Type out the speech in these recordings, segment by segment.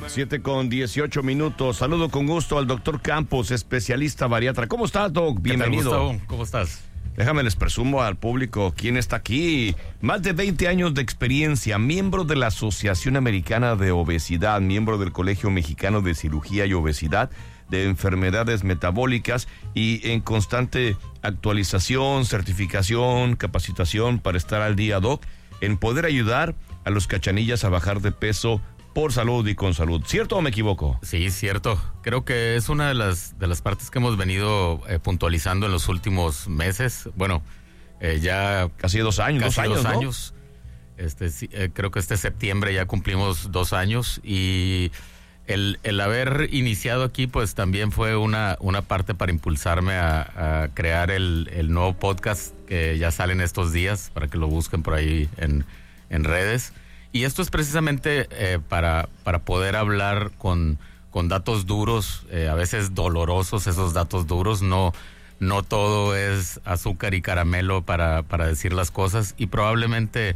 7:18. Saludo con gusto al doctor Campos, especialista bariatra. ¿Cómo estás, Doc? Bienvenido. ¿Qué tal, Gustavo? ¿Cómo estás? Déjame les presumo al público quién está aquí. Más de 20 años de experiencia, miembro de la Asociación Americana de Obesidad, miembro del Colegio Mexicano de Cirugía y Obesidad, de Enfermedades Metabólicas y en constante actualización, certificación, capacitación para estar al día, Doc, en poder ayudar a los cachanillas a bajar de peso por salud y con salud. ¿Cierto o me equivoco? Sí, cierto. Creo que es una de las partes que hemos venido puntualizando en los últimos meses. Bueno, ya casi 2 años. Casi 2 ¿no? años. Creo que este septiembre ya cumplimos 2 años y el haber iniciado aquí pues también fue una parte para impulsarme a crear el nuevo podcast que ya sale en estos días, para que lo busquen por ahí en redes. Y esto es precisamente para poder hablar con datos duros, a veces dolorosos esos datos duros. No todo es azúcar y caramelo para decir las cosas, y probablemente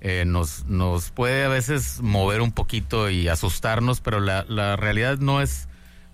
nos puede a veces mover un poquito y asustarnos, pero la realidad no es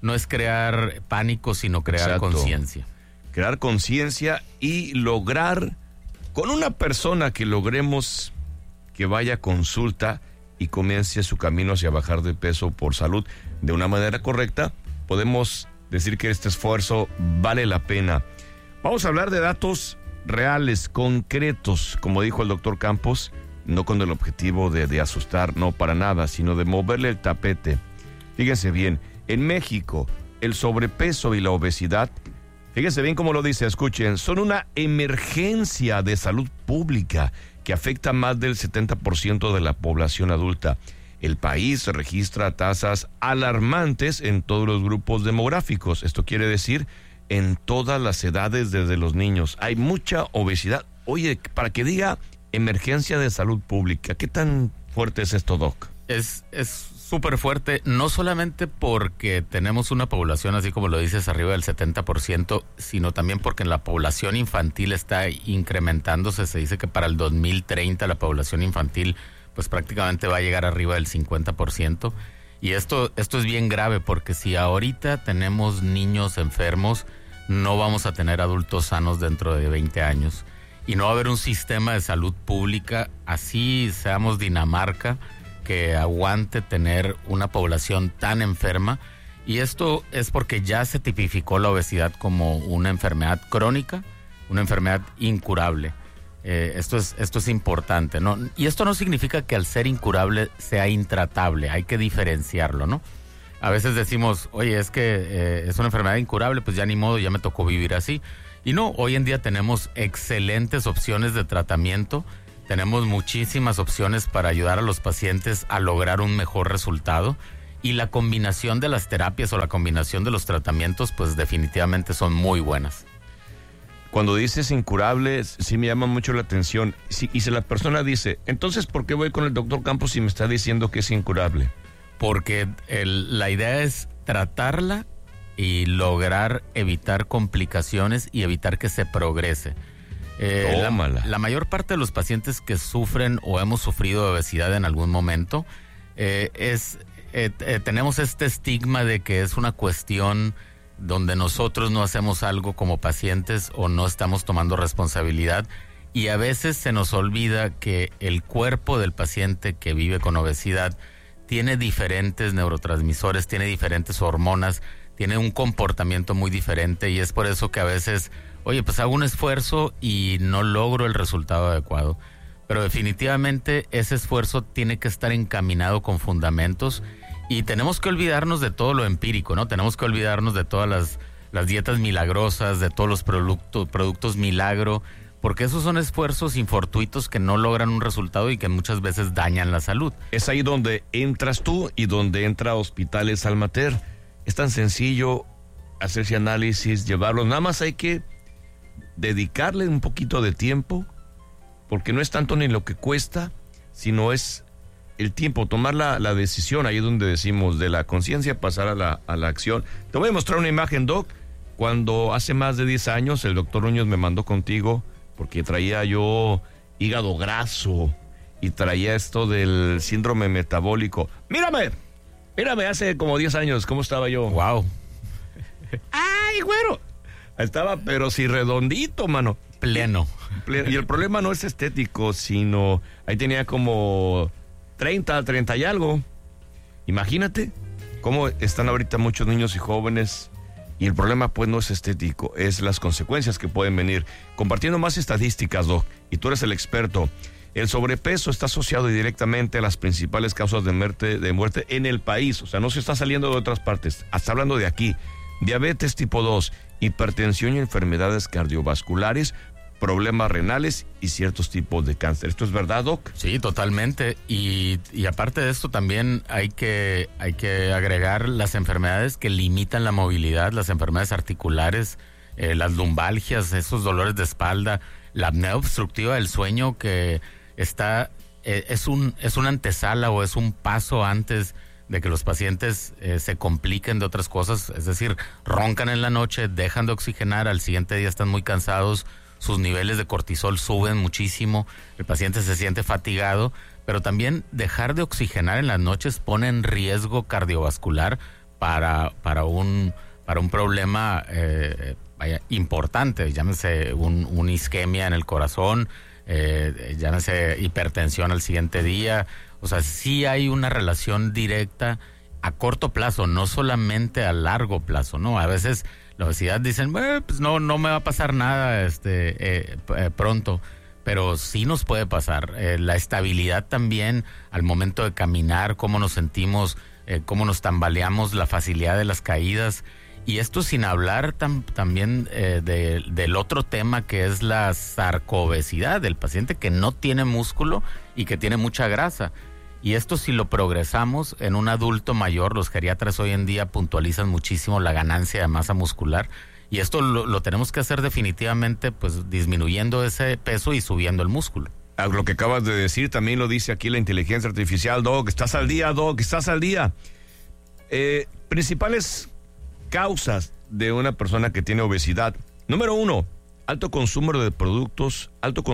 crear pánico, sino crear conciencia. Crear conciencia y lograr con una persona que logremos que vaya a consulta y comience su camino hacia bajar de peso por salud de una manera correcta, podemos decir que este esfuerzo vale la pena. Vamos a hablar de datos reales, concretos, como dijo el doctor Campos, no con el objetivo de asustar, no para nada, sino de moverle el tapete. Fíjense bien, en México, el sobrepeso y la obesidad, fíjense bien cómo lo dice, escuchen, son una emergencia de salud pública que afecta a más del 70% de la población adulta. El país registra tasas alarmantes en todos los grupos demográficos. Esto quiere decir en todas las edades, desde los niños. Hay mucha obesidad. Oye, para que diga emergencia de salud pública, ¿qué tan fuerte es esto, Doc? Es súper fuerte, no solamente porque tenemos una población, así como lo dices, arriba del 70%, sino también porque la población infantil está incrementándose. Se dice que para el 2030 la población infantil pues prácticamente va a llegar arriba del 50%. Y esto es bien grave, porque si ahorita tenemos niños enfermos, no vamos a tener adultos sanos dentro de 20 años. Y no va a haber un sistema de salud pública, así seamos Dinamarca, que aguante tener una población tan enferma. Y esto es porque ya se tipificó la obesidad como una enfermedad crónica, una enfermedad incurable. Esto es importante, ¿no? Y esto no significa que al ser incurable sea intratable, hay que diferenciarlo, ¿no? A veces decimos, oye, es que es una enfermedad incurable, pues ya ni modo, ya me tocó vivir así. Y no, hoy en día tenemos excelentes opciones de tratamiento. Tenemos muchísimas opciones para ayudar a los pacientes a lograr un mejor resultado, y la combinación de las terapias o la combinación de los tratamientos pues definitivamente son muy buenas. Cuando dices incurable, sí me llama mucho la atención. Y si la persona dice, entonces, ¿por qué voy con el doctor Campos si me está diciendo que es incurable? Porque la idea es tratarla y lograr evitar complicaciones y evitar que se progrese. La mayor parte de los pacientes que sufren o hemos sufrido de obesidad en algún momento tenemos este estigma de que es una cuestión donde nosotros no hacemos algo como pacientes o no estamos tomando responsabilidad, y a veces se nos olvida que el cuerpo del paciente que vive con obesidad tiene diferentes neurotransmisores, tiene diferentes hormonas, tiene un comportamiento muy diferente, y es por eso que a veces, oye, pues hago un esfuerzo y no logro el resultado adecuado. Pero definitivamente ese esfuerzo tiene que estar encaminado con fundamentos, y tenemos que olvidarnos de todo lo empírico, ¿no? Tenemos que olvidarnos de todas las dietas milagrosas, de todos los productos milagro, porque esos son esfuerzos infortuitos que no logran un resultado y que muchas veces dañan la salud. Es ahí donde entras tú y donde entra Hospitales Almater. Es tan sencillo hacerse análisis, llevarlos. Nada más hay que dedicarle un poquito de tiempo, porque no es tanto ni lo que cuesta, sino es el tiempo, tomar la decisión. Ahí es donde decimos de la conciencia pasar a la acción. Te voy a mostrar una imagen, Doc. Cuando hace más de 10 años el doctor Núñez me mandó contigo porque traía yo hígado graso y traía esto del síndrome metabólico. ¡Mírame! Mírame, hace como 10 años, ¿cómo estaba yo? Wow. ¡Ay, güero! Estaba, pero sí redondito, mano. Pleno. Y el problema no es estético, sino ahí tenía como 30 y algo. Imagínate cómo están ahorita muchos niños y jóvenes. Y el problema pues no es estético, es las consecuencias que pueden venir. Compartiendo más estadísticas, Doc, y tú eres el experto. El sobrepeso está asociado directamente a las principales causas de muerte en el país. O sea, no se está saliendo de otras partes, hasta hablando de aquí. Diabetes tipo 2, hipertensión y enfermedades cardiovasculares, problemas renales y ciertos tipos de cáncer. ¿Esto es verdad, Doc? Sí, totalmente. Y aparte de esto también hay que agregar las enfermedades que limitan la movilidad, las enfermedades articulares, las lumbalgias, esos dolores de espalda, la apnea obstructiva del sueño que es una antesala o es un paso antes de que los pacientes se compliquen de otras cosas, es decir, roncan en la noche, dejan de oxigenar, al siguiente día están muy cansados, sus niveles de cortisol suben muchísimo, el paciente se siente fatigado, pero también dejar de oxigenar en las noches pone en riesgo cardiovascular para un problema importante, llámese una isquemia en el corazón, llámese hipertensión al siguiente día. O sea, sí hay una relación directa a corto plazo, no solamente a largo plazo, ¿no? A veces la obesidad dicen, pues no me va a pasar nada pronto, pero sí nos puede pasar. La estabilidad también al momento de caminar, cómo nos sentimos, cómo nos tambaleamos, la facilidad de las caídas. Y esto sin hablar también del otro tema que es la sarcoobesidad, del paciente que no tiene músculo y que tiene mucha grasa. Y esto si lo progresamos en un adulto mayor, los geriatras hoy en día puntualizan muchísimo la ganancia de masa muscular. Y esto lo tenemos que hacer definitivamente pues disminuyendo ese peso y subiendo el músculo. Lo que acabas de decir también lo dice aquí la inteligencia artificial, Doc. Estás al día, Doc, estás al día. Principales causas de una persona que tiene obesidad. Número 1, alto consumo de productos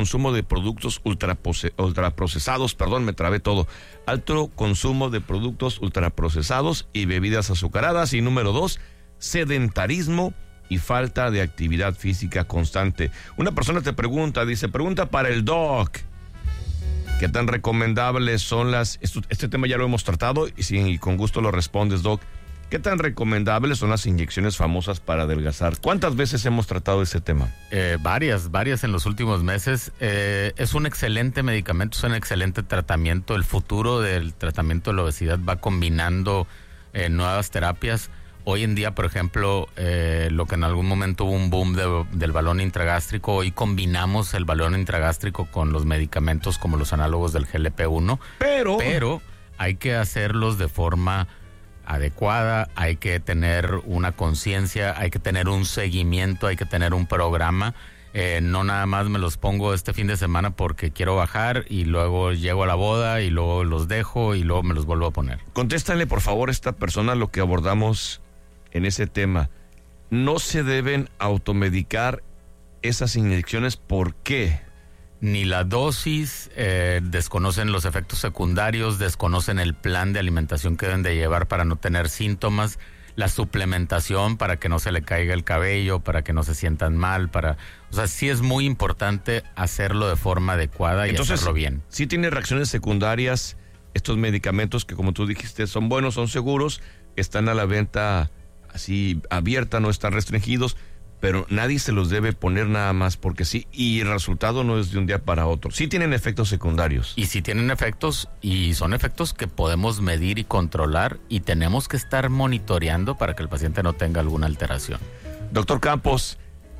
ultraprocesados, me trabé todo. Alto consumo de productos ultraprocesados y bebidas azucaradas. Y número 2, sedentarismo y falta de actividad física constante. Una persona te pregunta para el Doc, ¿qué tan recomendables son este tema ya lo hemos tratado y con gusto lo respondes, Doc? ¿Qué tan recomendables son las inyecciones famosas para adelgazar? ¿Cuántas veces hemos tratado ese tema? Varias en los últimos meses. Es un excelente medicamento, es un excelente tratamiento. El futuro del tratamiento de la obesidad va combinando nuevas terapias. Hoy en día, por ejemplo, lo que en algún momento hubo un boom del balón intragástrico, hoy combinamos el balón intragástrico con los medicamentos como los análogos del GLP-1. Pero hay que hacerlos de forma adecuada, hay que tener una conciencia, hay que tener un seguimiento, hay que tener un programa. No nada más me los pongo este fin de semana porque quiero bajar y luego llego a la boda y luego los dejo y luego me los vuelvo a poner. Contéstale por favor a esta persona lo que abordamos en ese tema. No se deben automedicar esas inyecciones. ¿Por qué? Ni la dosis, desconocen los efectos secundarios, desconocen el plan de alimentación que deben de llevar para no tener síntomas, la suplementación para que no se le caiga el cabello, para que no se sientan mal, o sea, sí es muy importante hacerlo de forma adecuada y hacerlo bien. Sí tiene reacciones secundarias estos medicamentos que, como tú dijiste, son buenos, son seguros, están a la venta así abierta, no están restringidos, pero nadie se los debe poner nada más porque sí, y el resultado no es de un día para otro. Sí tienen efectos secundarios. Y sí tienen efectos, y son efectos que podemos medir y controlar, y tenemos que estar monitoreando para que el paciente no tenga alguna alteración. Doctor Campos,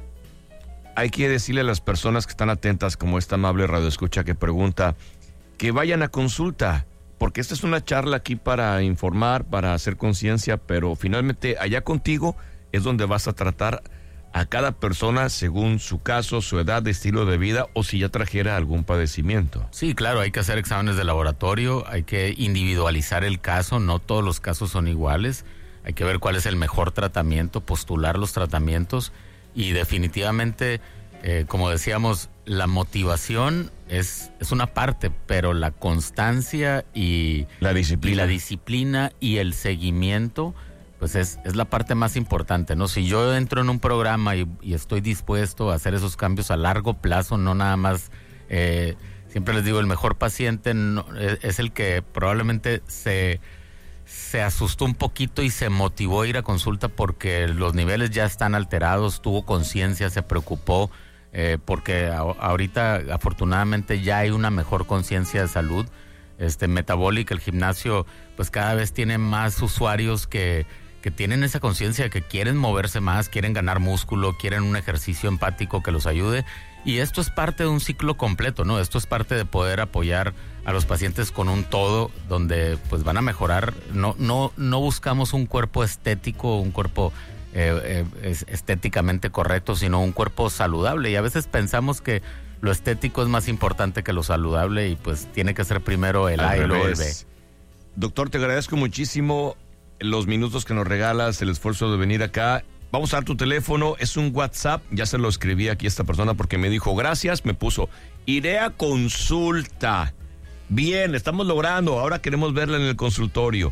hay que decirle a las personas que están atentas, como esta amable radioescucha que pregunta, que vayan a consulta, porque esta es una charla aquí para informar, para hacer conciencia, pero finalmente allá contigo es donde vas a tratar a cada persona según su caso, su edad, estilo de vida o si ya trajera algún padecimiento. Sí, claro, hay que hacer exámenes de laboratorio, hay que individualizar el caso, no todos los casos son iguales, hay que ver cuál es el mejor tratamiento, postular los tratamientos y definitivamente, como decíamos, la motivación es una parte, pero la constancia y la disciplina y el seguimiento, pues es la parte más importante, ¿no? Si yo entro en un programa y estoy dispuesto a hacer esos cambios a largo plazo, no nada más, siempre les digo, el mejor paciente es el que probablemente se asustó un poquito y se motivó a ir a consulta porque los niveles ya están alterados, tuvo conciencia, se preocupó, porque ahorita afortunadamente ya hay una mejor conciencia de salud. Metabolic, el gimnasio, pues cada vez tiene más usuarios que tienen esa conciencia de que quieren moverse más, quieren ganar músculo, quieren un ejercicio empático que los ayude. Y esto es parte de un ciclo completo, ¿no? Esto es parte de poder apoyar a los pacientes con un todo, donde pues van a mejorar. No buscamos un cuerpo estético, un cuerpo estéticamente correcto, sino un cuerpo saludable. Y a veces pensamos que lo estético es más importante que lo saludable y pues tiene que ser primero el A y luego el B. Doctor, te agradezco muchísimo los minutos que nos regalas, el esfuerzo de venir acá. Vamos a dar tu teléfono, es un WhatsApp, ya se lo escribí aquí a esta persona porque me dijo gracias, me puso, iré a consulta. Bien, estamos logrando, ahora queremos verla en el consultorio.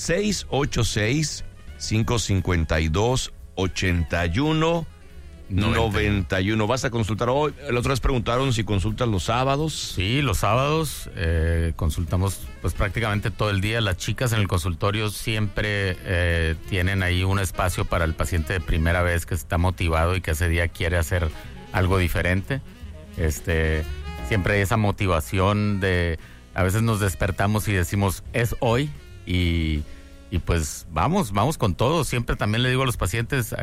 686-552-8191. ¿Vas a consultar hoy? La otra vez preguntaron si consultas los sábados. Sí, los sábados consultamos pues prácticamente todo el día. Las chicas en el consultorio siempre tienen ahí un espacio para el paciente de primera vez que está motivado y que ese día quiere hacer algo diferente. Siempre hay esa motivación de, a veces nos despertamos y decimos, es hoy, y pues vamos con todo. Siempre también le digo a los pacientes,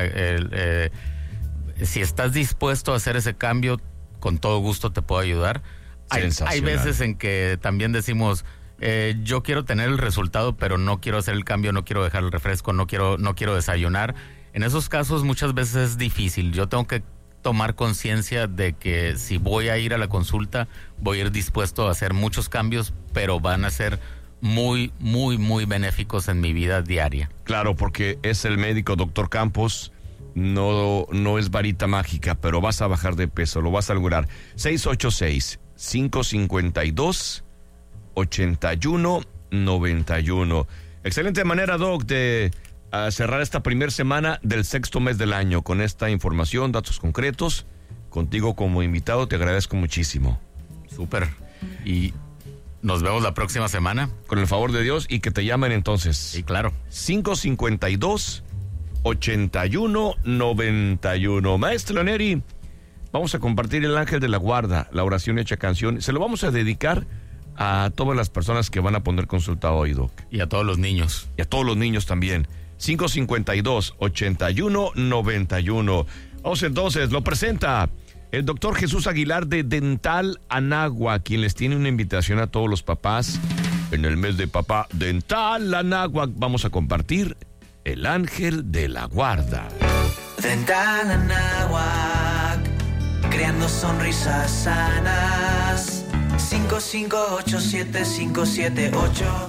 si estás dispuesto a hacer ese cambio, con todo gusto te puedo ayudar. Hay veces en que también decimos, yo quiero tener el resultado, pero no quiero hacer el cambio, no quiero dejar el refresco, no quiero desayunar. En esos casos muchas veces es difícil. Yo tengo que tomar conciencia de que si voy a ir a la consulta, voy a ir dispuesto a hacer muchos cambios, pero van a ser muy, muy, muy benéficos en mi vida diaria. Claro, porque es el médico Dr. Campos. No es varita mágica, pero vas a bajar de peso, lo vas a lograr. 686-552-8191. Excelente manera, Doc, de cerrar esta primera semana del sexto mes del año con esta información, datos concretos. Contigo como invitado te agradezco muchísimo. Súper. Y nos vemos la próxima semana. Con el favor de Dios, y que te llamen entonces. Sí, claro. 552-8191. Maestro Neri, vamos a compartir el ángel de la guarda, la oración hecha canción. Se lo vamos a dedicar a todas las personas que van a poner consulta hoy, Doc. Y a todos los niños. Y a todos los niños también. 552-8191. Vamos entonces, lo presenta el doctor Jesús Aguilar de Dental Anáhuac, quien les tiene una invitación a todos los papás. En el mes de papá, Dental Anáhuac, vamos a compartir el ángel de la guarda. Dental Anáhuac, creando sonrisas sanas. 5587-578.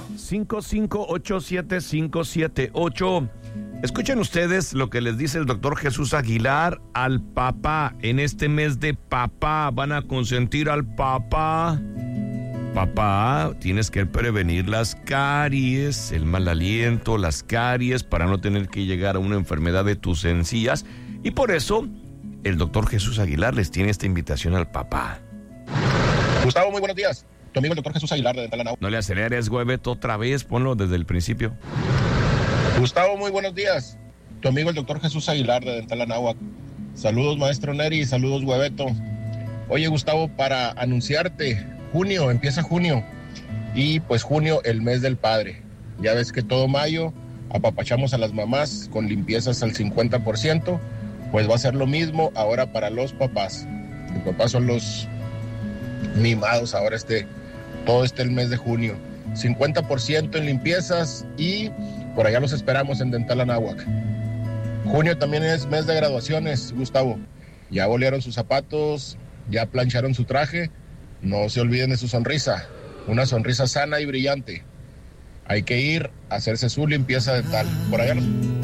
5587-578. Escuchen ustedes lo que les dice el doctor Jesús Aguilar al papá. En este mes de papá van a consentir al papá. Papá, tienes que prevenir las caries, el mal aliento, las caries, para no tener que llegar a una enfermedad de tus encías. Y por eso, el doctor Jesús Aguilar les tiene esta invitación al papá. Gustavo, muy buenos días. Tu amigo el doctor Jesús Aguilar de Dental Anáhuac. No le aceleres, Güebeto, otra vez, ponlo desde el principio. Gustavo, muy buenos días. Tu amigo el doctor Jesús Aguilar de Dental Anáhuac. Saludos, maestro Neri, saludos, Güebeto. Oye, Gustavo, para anunciarte, empieza junio, y pues junio, el mes del padre. Ya ves que todo mayo apapachamos a las mamás con limpiezas al 50%, pues va a ser lo mismo ahora para los papás. Los papás son los mimados ahora todo el mes de junio. 50% en limpiezas, y por allá los esperamos en Dental Anáhuac. Junio también es mes de graduaciones, Gustavo. Ya bolearon sus zapatos, ya plancharon su traje. No se olviden de su sonrisa, una sonrisa sana y brillante. Hay que ir a hacerse su limpieza dental. Por allá los...